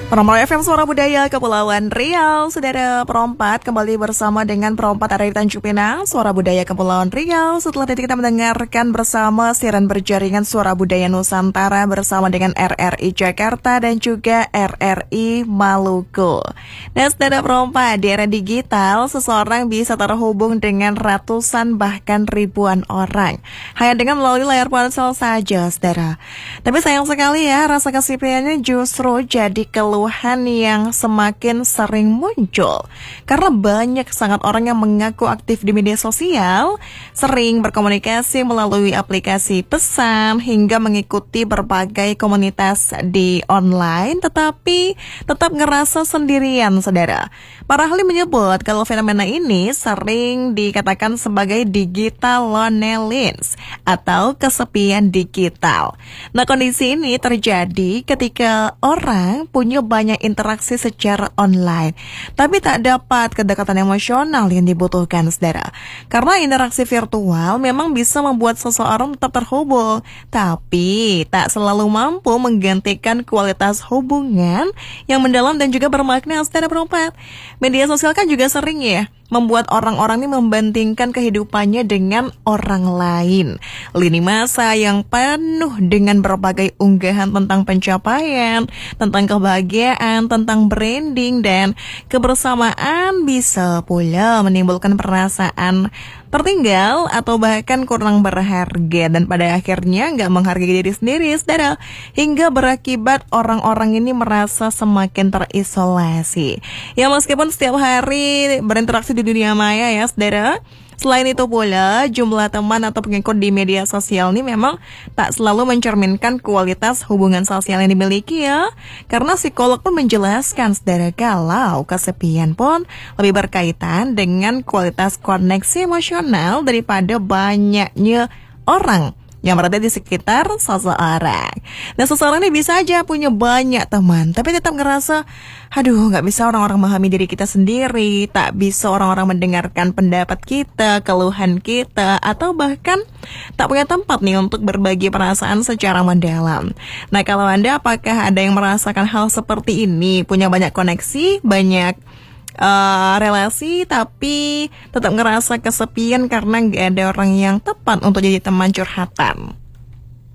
Permai FM Suara Budaya Kepulauan Riau, Saudara Perompat kembali bersama dengan Perompat ada di Tanjung Pinang, Suara Budaya Kepulauan Riau. Setelah itu kita mendengarkan bersama siaran berjaringan Suara Budaya Nusantara bersama dengan RRI Jakarta dan juga RRI Maluku. Dan Saudara Perompat, di era digital, seseorang bisa terhubung dengan ratusan bahkan ribuan orang hanya dengan melalui layar ponsel saja, Saudara. Tapi sayang sekali ya, rasa kesepiannya justru jadi keluhan yang semakin sering muncul karena banyak sangat orang yang mengaku aktif di media sosial, sering berkomunikasi melalui aplikasi pesan hingga mengikuti berbagai komunitas di online, tetapi tetap ngerasa sendirian, Saudara. Para ahli menyebut kalau fenomena ini sering dikatakan sebagai digital loneliness atau kesepian digital. Nah, kondisi ini terjadi ketika orang punya banyak interaksi secara online, tapi tak dapat kedekatan emosional yang dibutuhkan, Saudara. Karena interaksi virtual memang bisa membuat seseorang tetap terhubung, tapi tak selalu mampu menggantikan kualitas hubungan yang mendalam dan juga bermakna, Saudara Perompat. Media sosial kan juga sering ya membuat orang-orang ini membandingkan kehidupannya dengan orang lain. Lini masa yang penuh dengan berbagai unggahan tentang pencapaian, tentang kebahagiaan, tentang branding, dan kebersamaan bisa pula menimbulkan perasaan tertinggal atau bahkan kurang berharga, dan pada akhirnya nggak menghargai diri sendiri, Saudara, hingga berakibat orang-orang ini merasa semakin terisolasi. Ya, meskipun setiap hari berinteraksi di dunia maya ya, Saudara, selain itu pula jumlah teman atau pengikut di media sosial ini memang tak selalu mencerminkan kualitas hubungan sosial yang dimiliki ya. Karena psikolog pun menjelaskan, Saudara, kalau kesepian pun lebih berkaitan dengan kualitas koneksi emosional daripada banyaknya orang yang berada di sekitar seseorang. Nah, seseorang ini bisa aja punya banyak teman, tapi tetap ngerasa, aduh, gak bisa orang-orang memahami diri kita sendiri, tak bisa orang-orang mendengarkan pendapat kita, keluhan kita, atau bahkan tak punya tempat nih untuk berbagi perasaan secara mendalam. Nah, kalau Anda apakah ada yang merasakan hal seperti ini? Punya banyak koneksi, banyak relasi, tapi tetap ngerasa kesepian karena gak ada orang yang tepat untuk jadi teman curhatan.